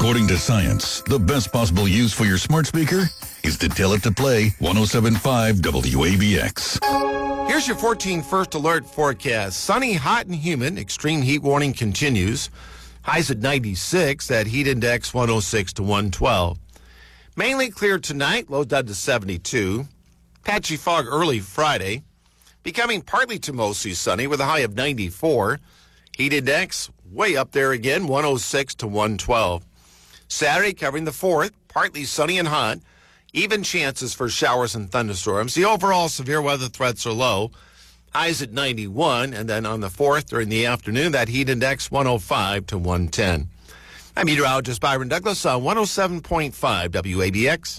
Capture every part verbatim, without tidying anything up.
According to science, the best possible use for your smart speaker is to tell it to play one oh seven point five W A B X. Here's your fourteen first alert forecast. Sunny, hot, and humid. Extreme heat warning continues. Highs at ninety-six. That heat index one oh six to one twelve. Mainly clear tonight. Low down to seventy-two. Patchy fog early Friday. Becoming partly to mostly sunny with a high of ninety-four. Heat index way up there again, one oh six to one twelve. Saturday covering the fourth. Partly sunny and hot. Even chances for showers and thunderstorms. The overall severe weather threats are low. Highs at ninety-one. And then on the fourth during the afternoon, that heat index one oh five to one ten. I'm meteorologist Byron Douglas on one oh seven point five W A B X.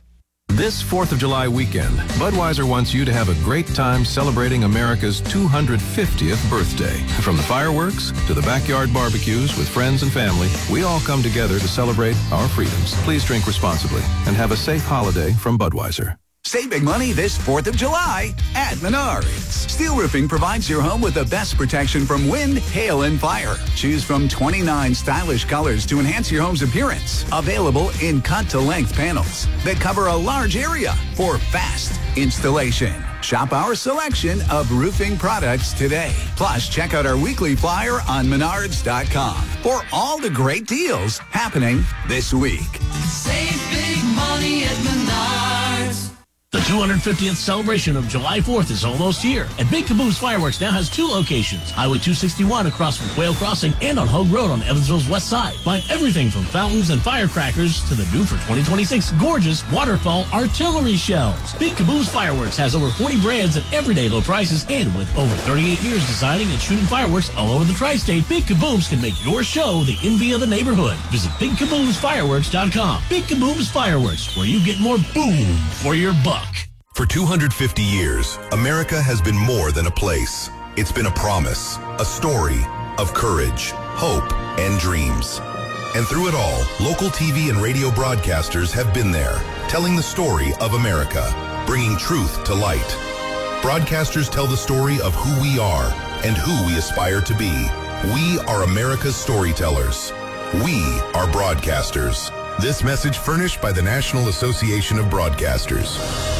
This fourth of July weekend, Budweiser wants you to have a great time celebrating America's two hundred fiftieth birthday. From the fireworks to the backyard barbecues with friends and family, we all come together to celebrate our freedoms. Please drink responsibly and have a safe holiday from Budweiser. Save big money this fourth of July at Menards. Steel Roofing provides your home with the best protection from wind, hail, and fire. Choose from twenty-nine stylish colors to enhance your home's appearance. Available in cut-to-length panels that cover a large area for fast installation. Shop our selection of roofing products today. Plus, check out our weekly flyer on menards dot com for all the great deals happening this week. Save big money at Menards. The two hundred fiftieth celebration of July fourth is almost here, and Big Caboose Fireworks now has two locations, Highway two sixty-one across from Quail Crossing and on Hogue Road on Evansville's west side. Find everything from fountains and firecrackers to the new for twenty twenty-six gorgeous waterfall artillery shells. Big Caboose Fireworks has over forty brands at everyday low prices, and with over thirty-eight years designing and shooting fireworks all over the tri-state, Big Caboose can make your show the envy of the neighborhood. Visit big caboose fireworks dot com. Big Caboose Fireworks, where you get more boom for your buck. For two hundred fifty years, America has been more than a place. It's been a promise, a story of courage, hope, and dreams. And through it all, local T V and radio broadcasters have been there, telling the story of America, bringing truth to light. Broadcasters tell the story of who we are and who we aspire to be. We are America's storytellers. We are broadcasters. This message furnished by the National Association of Broadcasters.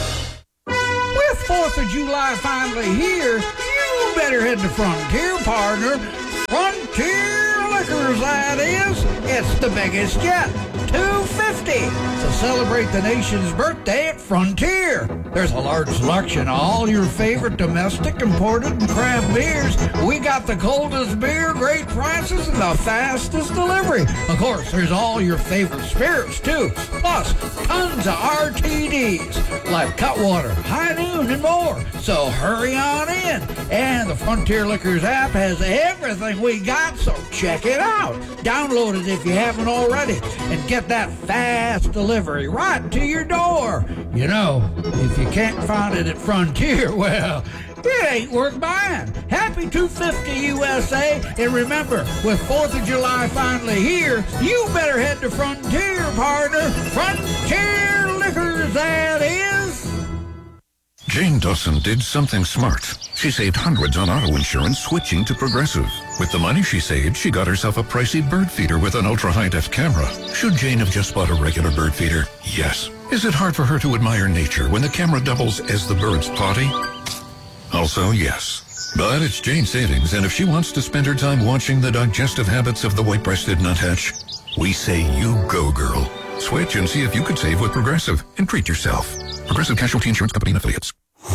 fourth of July finally here, you better head to Frontier, partner. Frontier Liquors, that is. It's the biggest yet. two fifty to celebrate the nation's birthday at Frontier. There's a large selection of all your favorite domestic, imported, and craft beers. We got the coldest beer, great prices, and the fastest delivery. Of course, there's all your favorite spirits, too. Plus, tons of R T Ds, like Cutwater, High Noon, and more. So hurry on in. And the Frontier Liquors app has everything we got, so check it out. Download it if you haven't already, and get that fast delivery right to your door. You know, if you can't find it at Frontier, well, it ain't worth buying. Happy two fifty U S A, and remember, with fourth of July finally here, you better head to Frontier, partner. Frontier Liquors, that is. Jane Dawson did something smart. She saved hundreds on auto insurance switching to Progressive. With the money she saved, she got herself a pricey bird feeder with an ultra-high-def camera. Should Jane have just bought a regular bird feeder? Yes. Is it hard for her to admire nature when the camera doubles as the bird's potty? Also, yes. But it's Jane's savings, and if she wants to spend her time watching the digestive habits of the white-breasted nuthatch, we say you go, girl. Switch and see if you could save with Progressive and treat yourself. Progressive Casualty Insurance Company and Affiliates.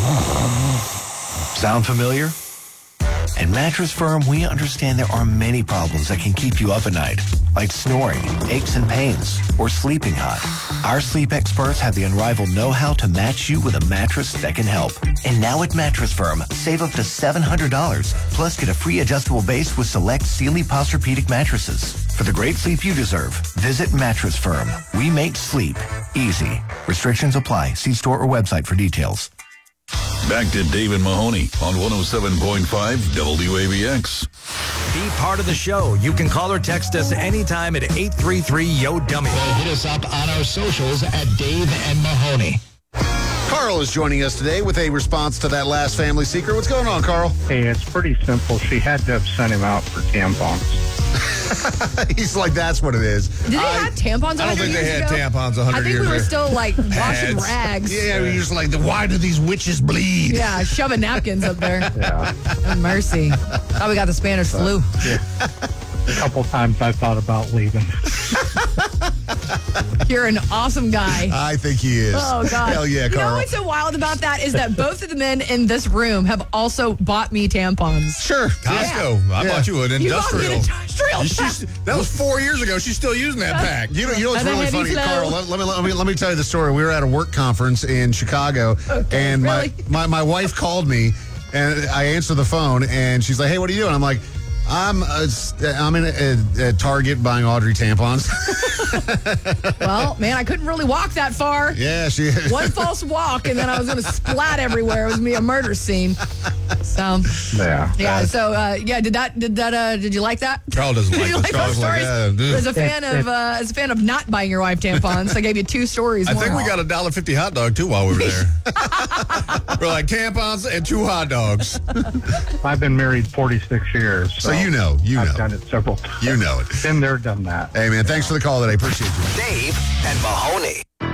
Sound familiar? At Mattress Firm, we understand there are many problems that can keep you up at night, like snoring, aches and pains, or sleeping hot. Our sleep experts have the unrivaled know-how to match you with a mattress that can help. And now at Mattress Firm, save up to seven hundred dollars, plus get a free adjustable base with select Sealy Posturepedic mattresses. For the great sleep you deserve, visit Mattress Firm. We make sleep easy. Restrictions apply. See store or website for details. Back to David Mahoney on one oh seven point five W A B X. Be part of the show. You can call or text us anytime at eight three three, Y O, dummy. Hit us up on our socials at Dave and Mahoney. Carl is joining us today with a response to that last family secret. What's going on, Carl? Hey, it's pretty simple. She had to have sent him out for tampons. He's like, that's what it is. Did they have tampons? I don't think they had ago? tampons one hundred I think years we were ago. still like washing Pads. rags. Yeah, we were just like, why do these witches bleed? Yeah, shoving napkins up there. Yeah. Oh, mercy. Thought we got the Spanish flu. A couple times I thought about leaving. You're an awesome guy. I think he is. Oh, God. Hell yeah, You know Carl. what's so wild about that is that both of the men in this room have also bought me tampons. Sure. Costco. I Yeah. bought you an You bought me industrial. an industrial You- she's- that was four years ago. She's still using that pack. You know, you know what's And a really heavy funny, flow. Carl? Let, let me, let, me, let me tell you the story. We were at a work conference in Chicago, and really? my, my, my wife called me, and I answered the phone, and she's like, hey, what are you doing? I'm like, I'm uh, I'm in a, a, a Target buying Audrey tampons. Well, man, I couldn't really walk that far. Yeah, she One false walk, and then I was going to splat everywhere. It was going to be a murder scene. So, Yeah. yeah. So, uh, yeah. Did that? Did that? Uh, did you like that? Carl doesn't Did like you this. like those Carl's like, stories? yeah, dude. as a fan It- of, uh, as a fan of not buying your wife tampons, I gave you two stories. I think One- we got a dollar fifty hot dog too while we were there. We're like tampons and two hot dogs. I've been married forty-six years. So you know, you I've know. done it several times. You know it. Been there, done that. Hey, man, thanks for the call today. Appreciate you. Dave and Mahoney.